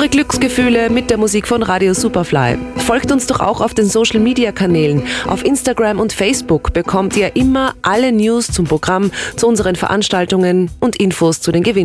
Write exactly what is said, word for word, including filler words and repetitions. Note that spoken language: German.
Pure Glücksgefühle mit der Musik von Radio Superfly. Folgt uns doch auch auf den Social-Media-Kanälen. Auf Instagram und Facebook bekommt ihr immer alle News zum Programm, zu unseren Veranstaltungen und Infos zu den Gewinnspielen.